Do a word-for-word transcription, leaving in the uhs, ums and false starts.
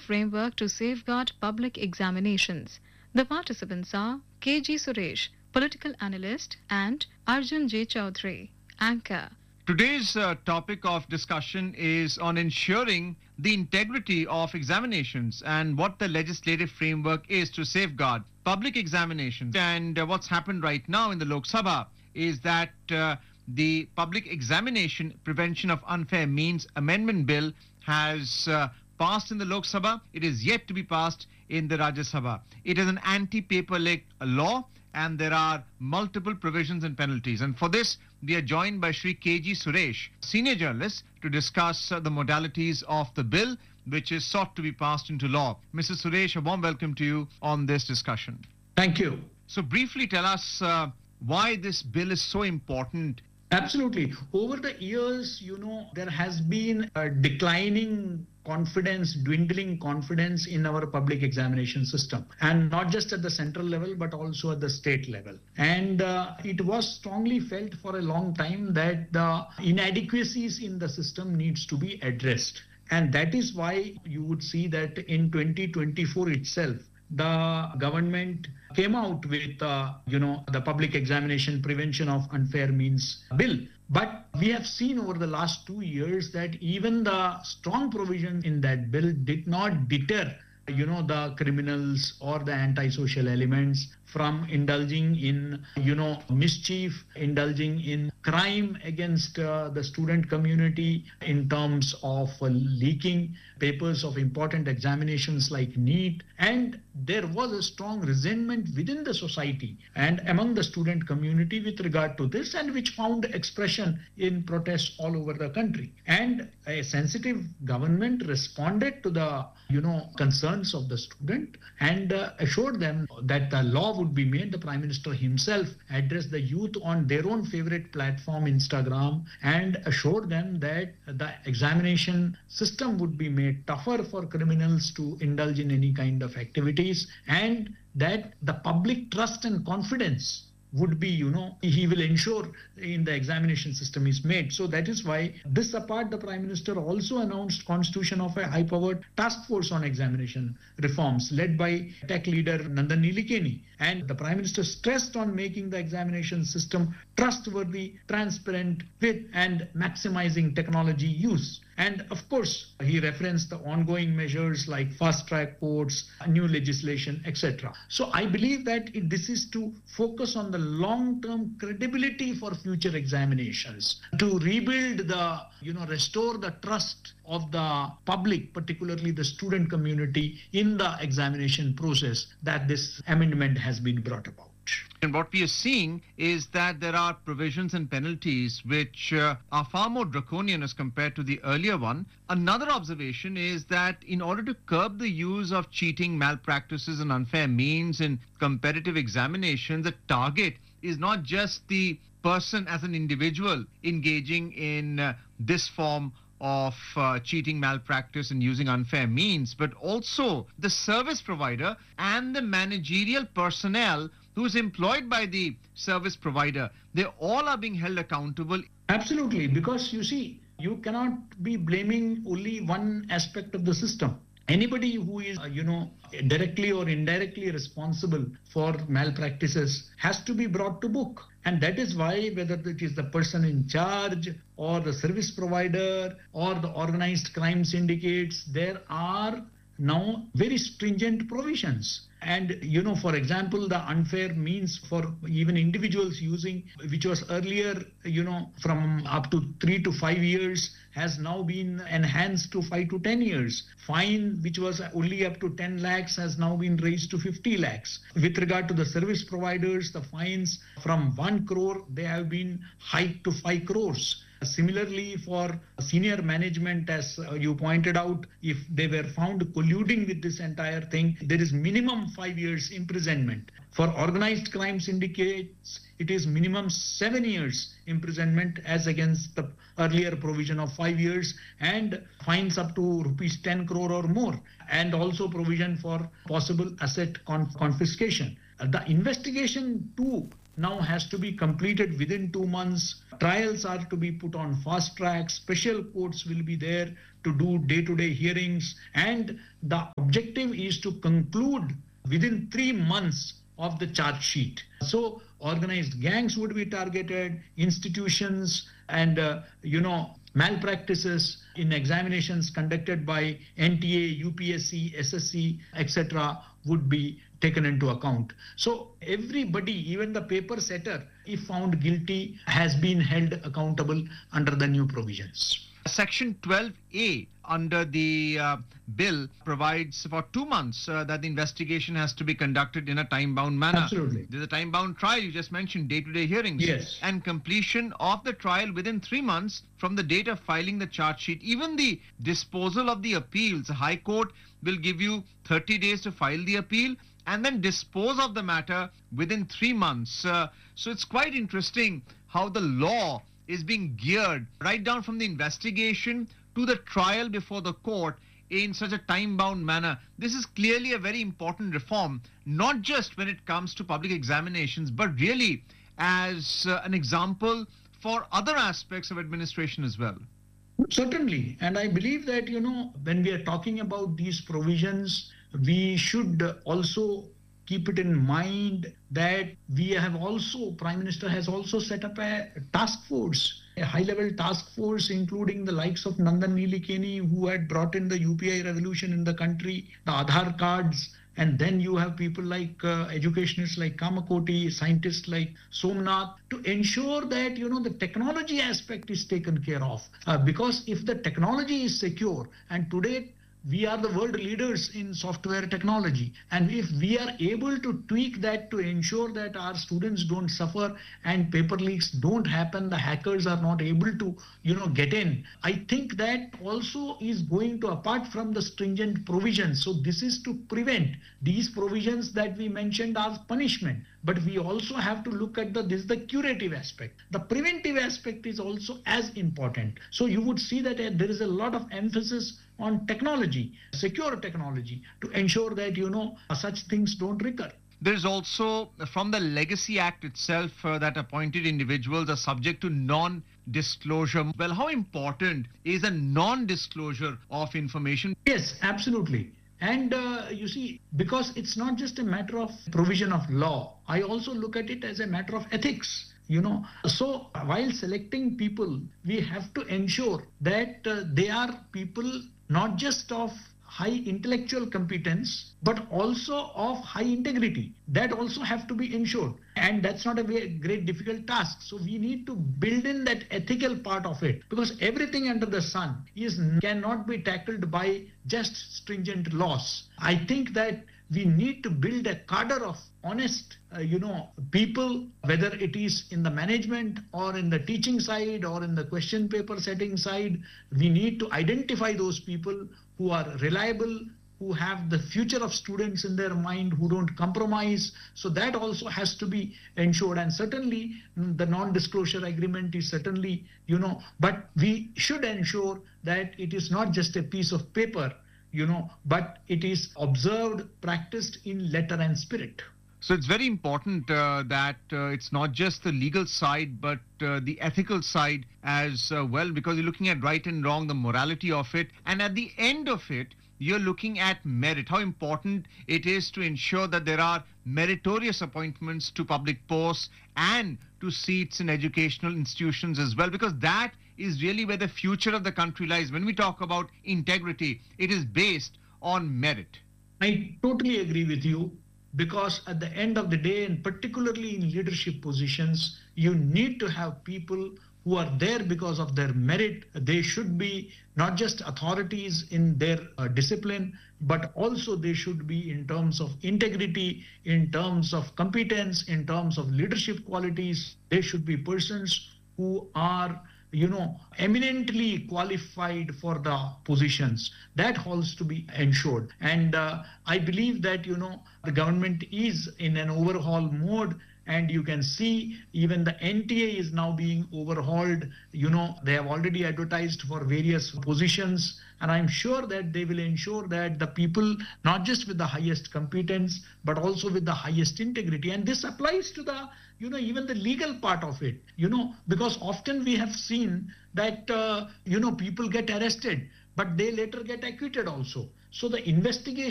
framework to safeguard public examinations. The participants are K G Suresh, political analyst, and Arjun J. Chaudhary, anchor. Today's uh, topic of discussion is on ensuring the integrity of examinations and what the legislative framework is to safeguard public examinations. And uh, what's happened right now in the Lok Sabha is that uh, the Public Examination Prevention of Unfair Means Amendment Bill has uh, passed in the Lok Sabha. It is yet to be passed in the Rajya Sabha. It is an anti-paper leak law, and there are multiple provisions and penalties. And for this, we are joined by Shri K G Suresh, senior journalist, to discuss uh, the modalities of the bill, which is sought to be passed into law. Mister Suresh, a warm welcome to you on this discussion. Thank you. So briefly tell us uh, why this bill is so important. Absolutely. Over the years, you know, there has been a declining confidence, dwindling confidence in our public examination system, and not just at the central level, but also at the state level. And uh, it was strongly felt for a long time that the inadequacies in the system needs to be addressed. And that is why you would see that in twenty twenty-four itself, the government came out with, uh, you know, the Public Examination Prevention of Unfair Means Bill. But we have seen over the last two years that even the strong provision in that bill did not deter, you know, the criminals or the antisocial elements from indulging in, you know, mischief, indulging in crime against uh, the student community in terms of uh, leaking papers of important examinations like NEET. And there was a strong resentment within the society and among the student community with regard to this, and which found expression in protests all over the country. And a sensitive government responded to the, you know, concerns of the student and uh, assured them that the law would be made. The Prime Minister himself addressed the youth on their own favorite platform, Instagram, and assured them that the examination system would be made tougher for criminals to indulge in any kind of activities, and that the public trust and confidence would be, you know, he will ensure in the examination system is made. So that is why, this apart, the Prime Minister also announced constitution of a high-powered task force on examination reforms led by tech leader Nandan Nilekani. And the Prime Minister stressed on making the examination system trustworthy, transparent, with and maximizing technology use. And of course, he referenced the ongoing measures like fast-track courts, new legislation, et cetera. So I believe that it, this is to focus on the long-term credibility for future examinations, to rebuild the, you know, restore the trust of the public, particularly the student community, in the examination process, that this amendment has been brought about. And what we are seeing is that there are provisions and penalties which uh, are far more draconian as compared to the earlier one. Another observation is that in order to curb the use of cheating, malpractices and unfair means in competitive examinations, the target is not just the person as an individual engaging in uh, this form of uh, cheating, malpractice and using unfair means, but also the service provider and the managerial personnel who's employed by the service provider. They all are being held accountable. Absolutely, because you see, you cannot be blaming only one aspect of the system. Anybody who is, uh, you know, directly or indirectly responsible for malpractices has to be brought to book. And that is why, whether it is the person in charge or the service provider or the organized crime syndicates, there are now very stringent provisions. And, you know, for example, the unfair means for even individuals using, which was earlier, you know, from up to three to five years, has now been enhanced to five to ten years. Fine, which was only up to ten lakhs, has now been raised to fifty lakhs. With regard to the service providers, the fines from one crore, they have been hiked to five crores. Similarly, for senior management, as uh, you pointed out, if they were found colluding with this entire thing, there is minimum five years imprisonment. For organized crime syndicates, it is minimum seven years imprisonment as against the earlier provision of five years, and fines up to rupees ten crore or more, and also provision for possible asset conf- confiscation. Uh, the investigation too now has to be completed within two months. Trials are to be put on fast track. Special courts will be there to do day-to-day hearings, and the objective is to conclude within three months of the charge sheet. So organized gangs would be targeted, institutions and, uh, you know, malpractices in examinations conducted by N T A, U P S C, S S C, et cetera would be taken into account. So everybody, even the paper setter, if found guilty, has been held accountable under the new provisions. Section twelve A under the uh, bill provides for two months uh, that the investigation has to be conducted in a time-bound manner. Absolutely. There's a time-bound trial, you just mentioned, day-to-day hearings. Yes. And completion of the trial within three months from the date of filing the charge sheet. Even the disposal of the appeals, the High Court will give you thirty days to file the appeal and then dispose of the matter within three months. Uh, so it's quite interesting how the law is being geared right down from the investigation to the trial before the court in such a time-bound manner. This is clearly a very important reform, not just when it comes to public examinations, but really as uh, an example for other aspects of administration as well. Certainly. And I believe that, you know, when we are talking about these provisions, we should also keep it in mind that we have also, Prime Minister has also set up a task force, a high-level task force, including the likes of Nandan Nilekani, who had brought in the U P I revolution in the country, the Aadhaar cards, and then you have people like uh, educationists like Kamakoti, scientists like Somnath, to ensure that, you know, the technology aspect is taken care of. Uh, because if the technology is secure, and today we are the world leaders in software technology. And if we are able to tweak that to ensure that our students don't suffer and paper leaks don't happen, the hackers are not able to, you know, get in, I think that also is going to, apart from the stringent provisions. So this is to prevent these provisions that we mentioned as punishment. But we also have to look at the, this is the curative aspect. The preventive aspect is also as important. So you would see that uh, there is a lot of emphasis on technology, secure technology, to ensure that, you know, such things don't recur. There's also, from the Legacy Act itself, uh, that appointed individuals are subject to non-disclosure. Well, how important is a non-disclosure of information? Yes, absolutely. And uh, you see, because it's not just a matter of provision of law, I also look at it as a matter of ethics. You know, so while selecting people, we have to ensure that uh, they are people not just of high intellectual competence, but also of high integrity. That also have to be ensured. And that's not a very great difficult task. So we need to build in that ethical part of it, because everything under the sun is cannot be tackled by just stringent laws. I think that we need to build a cadre of honest, uh, you know, people, whether it is in the management or in the teaching side or in the question paper setting side. We need to identify those people who are reliable, who have the future of students in their mind, who don't compromise. So that also has to be ensured. And certainly the non-disclosure agreement is certainly, you know, but we should ensure that it is not just a piece of paper, you know, but it is observed, practiced in letter and spirit. So it's very important uh, that uh, it's not just the legal side, but uh, the ethical side as uh, well, because you're looking at right and wrong, the morality of it. And at the end of it, you're looking at merit, how important it is to ensure that there are meritorious appointments to public posts and to seats in educational institutions as well, because that is really where the future of the country lies. When we talk about integrity, it is based on merit. I totally agree with you, because at the end of the day, and particularly in leadership positions, you need to have people who are there because of their merit. They should be not just authorities in their uh, discipline, but also they should be in terms of integrity, in terms of competence, in terms of leadership qualities. They should be persons who are, you know, eminently qualified for the positions. That has to be ensured. And uh, I believe that, you know, the government is in an overhaul mode. And you can see even the N T A is now being overhauled. You know, they have already advertised for various positions. And I'm sure that they will ensure that the people, not just with the highest competence, but also with the highest integrity. And this applies to the, you know, even the legal part of it, you know, because often we have seen that, uh, you know, people get arrested but they later get acquitted also. So the investigation